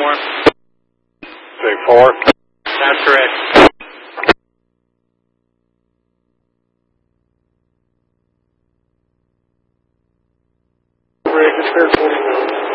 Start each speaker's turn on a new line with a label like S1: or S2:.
S1: more.
S2: Take 4.
S1: That's correct.
S2: Ready to clear 41.